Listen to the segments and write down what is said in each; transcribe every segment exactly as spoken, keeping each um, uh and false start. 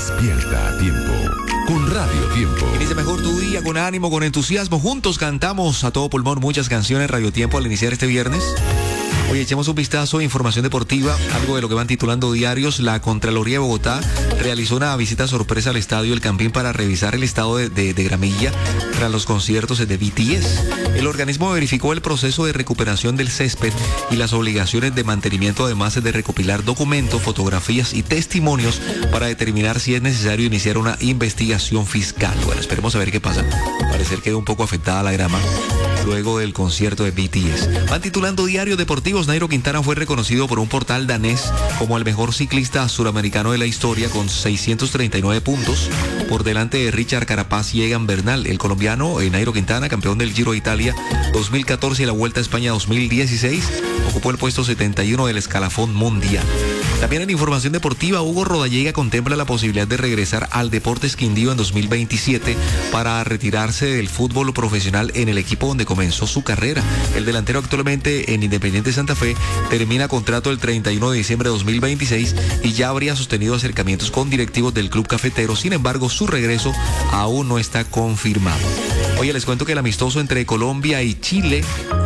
Despierta a tiempo con Radio Tiempo. Inicia mejor tu día con ánimo, con entusiasmo. Juntos cantamos a todo pulmón muchas canciones Radio Tiempo al iniciar este viernes. Hoy echemos un vistazo a información deportiva, algo de lo que van titulando diarios. La Contraloría de Bogotá realizó una visita sorpresa al estadio El Campín para revisar el estado de, de, de gramilla tras los conciertos de B T S. El organismo verificó el proceso de recuperación del césped y las obligaciones de mantenimiento, además de recopilar documentos, fotografías y testimonios para determinar si es necesario iniciar una investigación fiscal. Bueno, esperemos a ver qué pasa. Parecer quedó un poco afectada la grama luego del concierto de B T S. Van titulando diarios deportivos. Nairo Quintana fue reconocido por un portal danés como el mejor ciclista suramericano de la historia con seiscientos treinta y nueve puntos por delante de Richard Carapaz y Egan Bernal. El colombiano eh, Nairo Quintana, campeón del Giro de Italia dos mil catorce y la Vuelta a España dos mil dieciséis, ocupó el puesto setenta y uno del escalafón mundial. También en información deportiva, Hugo Rodallega contempla la posibilidad de regresar al Deportes Quindío en dos mil veintisiete para retirarse del fútbol profesional en el equipo donde comenzó su carrera. El delantero actualmente en Independiente Santa Fe termina contrato el treinta y uno de diciembre de dos mil veintiséis y ya habría sostenido acercamientos con directivos del club cafetero. Sin embargo, su regreso aún no está confirmado. Oye, les cuento que el amistoso entre Colombia y Chile,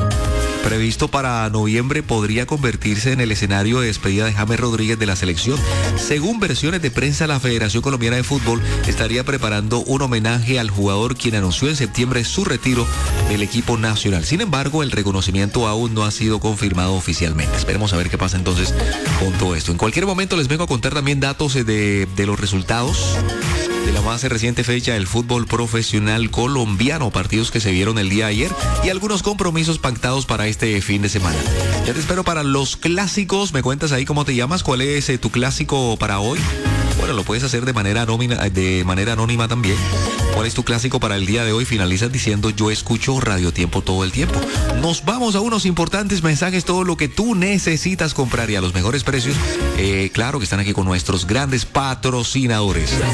previsto para noviembre, podría convertirse en el escenario de despedida de James Rodríguez de la selección. Según versiones de prensa, la Federación Colombiana de Fútbol estaría preparando un homenaje al jugador quien anunció en septiembre su retiro del equipo nacional. Sin embargo, el reconocimiento aún no ha sido confirmado oficialmente. Esperemos a ver qué pasa entonces con todo esto. En cualquier momento les vengo a contar también datos de, de los resultados de la más reciente fecha del fútbol profesional colombiano, partidos que se vieron el día de ayer y algunos compromisos pactados para este fin de semana. Ya te espero para los clásicos. Me cuentas ahí cómo te llamas, cuál es eh, tu clásico para hoy. Bueno, lo puedes hacer de manera anónima, de manera anónima también. ¿Cuál es tu clásico para el día de hoy? Finalizas diciendo: yo escucho Radio Tiempo todo el tiempo. Nos vamos a unos importantes mensajes, todo lo que tú necesitas comprar y a los mejores precios. Eh, claro que están aquí con nuestros grandes patrocinadores.